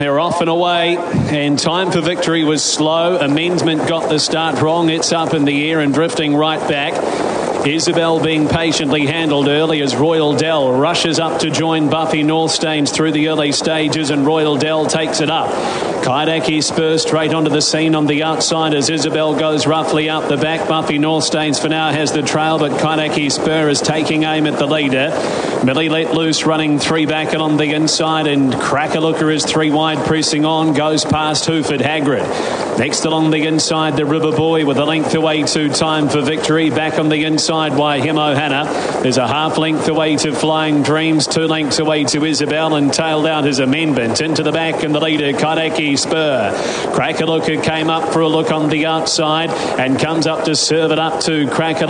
They're off and away, and Time for Victory was slow. Amendment got the start wrong. It's up in the air and drifting right back. Isabel being patiently handled early as Royal Dell rushes up to join Buffy Northstains through the early stages, and Royal Dell takes it up. Kaidaki Spur straight onto the scene on the outside as Isabel goes roughly up the back. Buffy Northstains for now has the trail, but Kaidaki Spur is taking aim at the leader. Millie Let Loose running three back and on the inside, and Crackalooka is three wide pressing on, goes past Hooford Hagrid. Next along the inside, the River Boy with a length away to Time for Victory. Back on the inside, Waihemo Hannah. There's a half length away to Flying Dreams, 2 lengths away to Isabel, and tailed out his Amendment. Into the back and the leader, Kaidaki Spur. Crackalooka came up for a look on the outside and comes up to serve it up to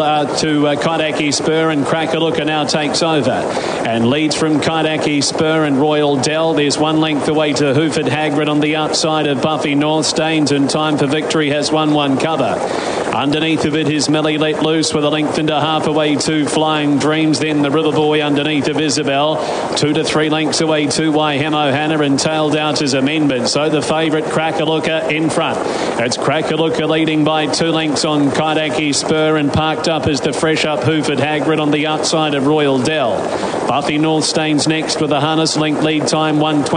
Kaidaki Spur, and Crackalooka now takes over and leads from Kaidaki Spur and Royal Dell. There's 1 length away to Hooford Hagrid on the outside of Buffy Northstains, and Time for Victory has 1-1 cover. Underneath of it is Millie Let Loose with a length and a half away to Flying Dreams. Then the River Boy underneath of Isabel. 2 to 3 lengths away to Waihemo Hannah, and tailed out his Amendment. So the favourite Crackalooka in front. It's Crackalooka leading by 2 lengths on Kaidaki Spur, and parked up is the fresh up Hooford Hagrid on the outside of Royal Dell. Buffy Northstains next with a harness length lead time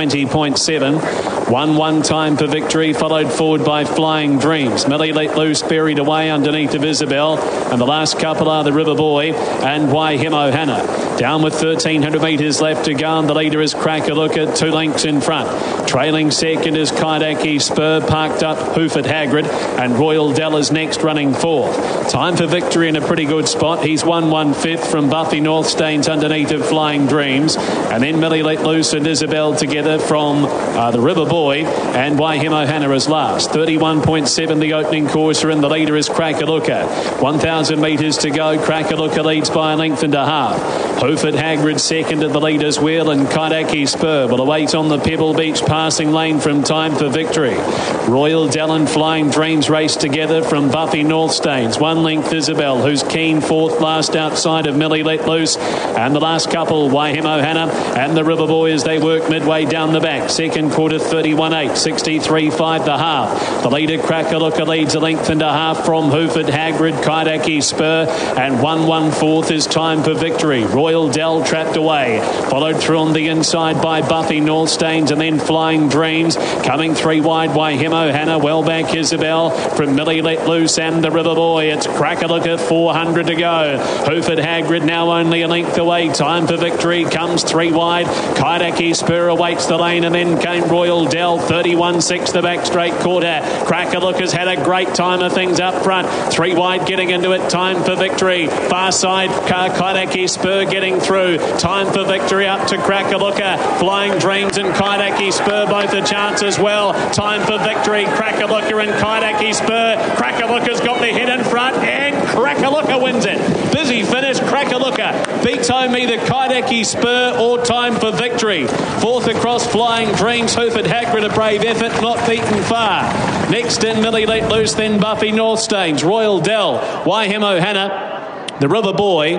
1:20.7. 1-1 Time for Victory, followed forward by Flying Dreams. Millie Let Loose buried away underneath of Isabel, and the last couple are the River Boy and Waihemo Hannah. Down with 1,300 metres left to go, and the leader is Crackalooka, 2 lengths in front. Trailing second is Kaidaki Spur, parked up Hooford Hagrid, and Royal Dell is next running fourth. Time for Victory in a pretty good spot. He's 1/1/5 from Buffy Northstains underneath of Flying Dreams, and then Millie Let Loose and Isabel together from the River Boy, and Waihemo Hannah is last. 31.7 the opening course, and the leader is Crackalooka. 1,000 metres to go. Crackalooka leads by a length and a half. Hooford Hagrid second at the leader's wheel, and Kaidaki Spur will await on the Pebble Beach passing lane from Time for Victory. Royal Dell and Flying Dreams race together from Buffy Northstains. 1 length Isabel, who's keen fourth last outside of Millie Let Loose, and the last couple Waihemo Hannah and the River Boy as they work midway down the back. Second quarter 31.8, 63.5 the half. The leader Crackalooka leads a length and a half from Hooford Hagrid, Kaidaki Spur, and 1-1-4 is Time for Victory. Royal Dell trapped away, followed through on the inside by Buffy Northstains, and then Flying Dreams. Coming 3 wide, Waihemo Hannah, well back Isabel from Millie Let Loose and the River Boy. It's Crackalooka, 400 to go. Hooford Hagrid now only a length away. Time for Victory comes 3 wide. Kaidaki Spur awaits the lane, and then came Royal Dell, 31.6 the back straight quarter. Crackalooka's had a great time of things up front. 3 wide getting into it. Time for Victory. Far side, Kaidaki Spur getting through. Time for Victory up to Crackalooka. Flying Dreams and Kaidaki Spur both a chance as well. Time for Victory. Crackalooka and Kaidaki Spur. Crackalooka's got the head in front, and Crackalooka wins it. Busy finish. Crackalooka beats home either Kaidaki Spur or Time for Victory. Fourth across Flying Dreams. Hooford Hagrid, a brave effort, not beaten far. Next in Millie Let Loose, then Buffy Northstains, Royal Dell, Waihemo Hannah, the River Boy.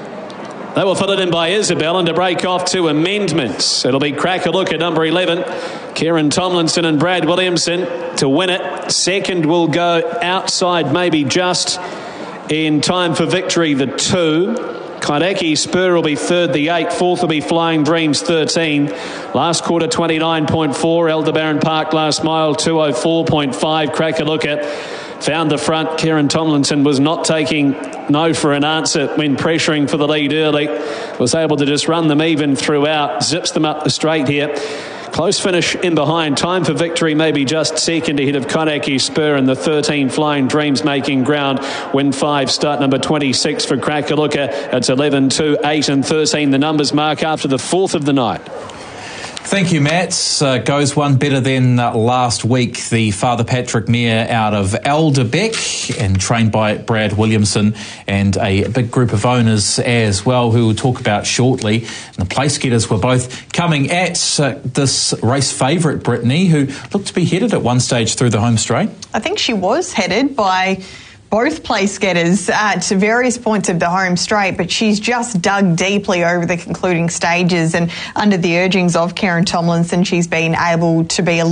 They were fitted in by Isabel, and to break off 2 amendments. It'll be Crackalooka, number 11, Kieran Tomlinson and Brad Williamson to win it. Second will go outside, maybe just in Time for Victory, the 2. Kaidaki Spur will be third, the 8. Fourth will be Flying Dreams, 13. Last quarter, 29.4. Aldebaran Park last mile, 204.5. Crackalooka found the front. Kieran Tomlinson was not taking no for an answer when pressuring for the lead early. Was able to just run them even throughout. Zips them up the straight here. Close finish in behind. Time for Victory maybe just second ahead of Kaidaki Spur, and the 13 Flying Dreams making ground. Win 5, start number 26 for Crackalooka. It's 11, 2, 8 and 13. The numbers mark after the 4th of the night. Thank you, Matt. Goes one better than last week. The Father Patrick mare out of Alderbeck, and trained by Brad Williamson, and a big group of owners as well, who we'll talk about shortly. And the place getters were both coming at this race favourite, Brittany, who looked to be headed at one stage through the home straight. I think she was headed by both place getters to various points of the home straight, but she's just dug deeply over the concluding stages, and under the urgings of Karen Tomlinson, she's been able to be a